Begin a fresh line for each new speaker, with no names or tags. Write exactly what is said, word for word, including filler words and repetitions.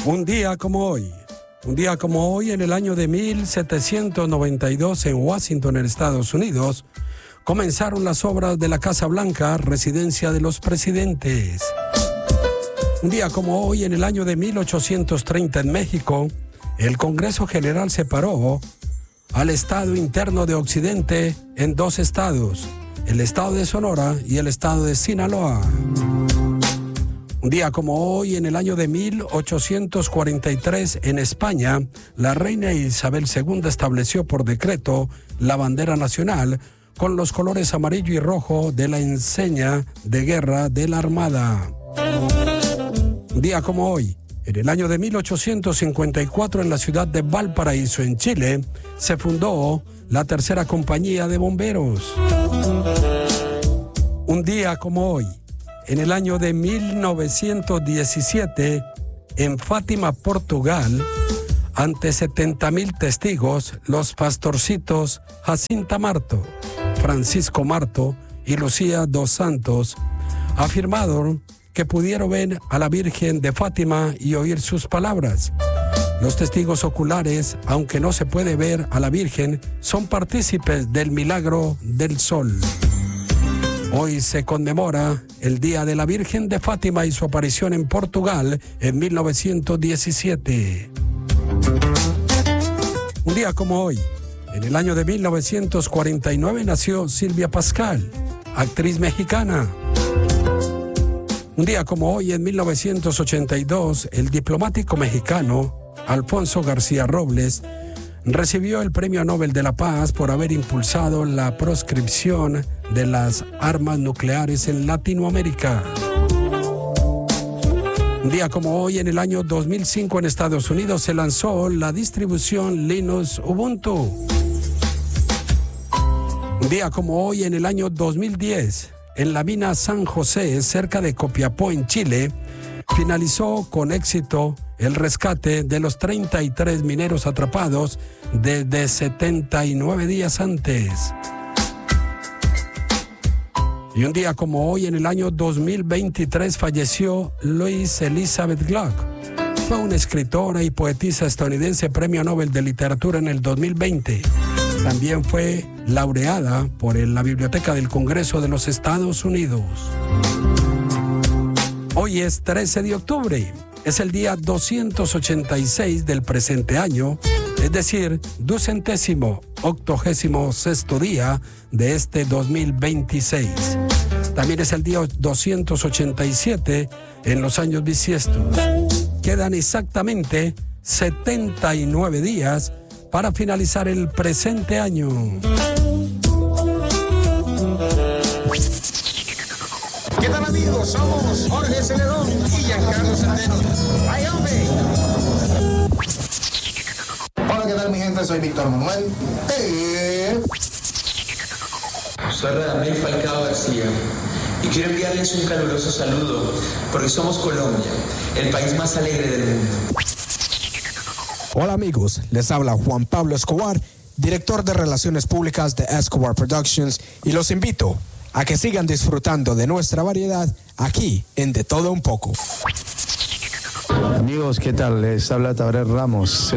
Un día como hoy, un día como hoy en el año de mil setecientos noventa y dos en Washington, en Estados Unidos, comenzaron las obras de la Casa Blanca, residencia de los presidentes. Un día como hoy en el año de mil ochocientos treinta en México, el Congreso General separó al Estado interno de Occidente en dos estados, el Estado de Sonora y el Estado de Sinaloa. Un día como hoy, en el año de mil ochocientos cuarenta y tres, en España, la reina Isabel segunda estableció por decreto la bandera nacional con los colores amarillo y rojo de la enseña de guerra de la Armada. Un día como hoy, en el año de mil ochocientos cincuenta y cuatro, en la ciudad de Valparaíso, en Chile, se fundó la tercera compañía de bomberos. Un día como hoy, en el año de mil novecientos diecisiete, en Fátima, Portugal, ante setenta mil testigos, los pastorcitos Jacinta Marto, Francisco Marto y Lucía dos Santos afirmaron que pudieron ver a la Virgen de Fátima y oír sus palabras. Los testigos oculares, aunque no se puede ver a la Virgen, son partícipes del milagro del sol. Hoy se conmemora el Día de la Virgen de Fátima y su aparición en Portugal en mil novecientos diecisiete. Un día como hoy, en el año de mil novecientos cuarenta y nueve, nació Silvia Pascal, actriz mexicana. Un día como hoy, en mil novecientos ochenta y dos, el diplomático mexicano Alfonso García Robles recibió el Premio Nobel de la Paz por haber impulsado la proscripción de las armas nucleares en Latinoamérica. Un día como hoy, en el año dos mil cinco, en Estados Unidos, se lanzó la distribución Linux Ubuntu. Un día como hoy, en el año dos mil diez, en la mina San José, cerca de Copiapó, en Chile, finalizó con éxito el rescate de los treinta y tres mineros atrapados desde setenta y nueve días antes. Y un día como hoy, en el año dos mil veintitrés, falleció Louise Elizabeth Gluck. Fue una escritora y poetisa estadounidense, Premio Nobel de Literatura en el dos mil veinte. También fue laureada por la Biblioteca del Congreso de los Estados Unidos. Hoy es trece de octubre. Es el día doscientos ochenta y seis del presente año, es decir, ducentésimo, octogésimo sexto día de este dos mil veintiséis. También es el día doscientos ochenta y siete en los años bisiestos. Quedan exactamente setenta y nueve días para finalizar el presente año.
¿Qué tal, amigos? Somos Jorge Celedón y Giancarlo Centeno. ¡Ay, hombre! Hola, ¿qué tal, mi gente? Soy Víctor Manuel. Eh...
Soy Radamel Falcao García y quiero enviarles un caluroso saludo porque somos Colombia, el país más alegre del mundo.
Hola, amigos. Les habla Juan Pablo Escobar, director de Relaciones Públicas de Escobar Productions, y los invito a que sigan disfrutando de nuestra variedad aquí en De Todo Un Poco.
Amigos, ¿qué tal? Les habla Tabré Ramos.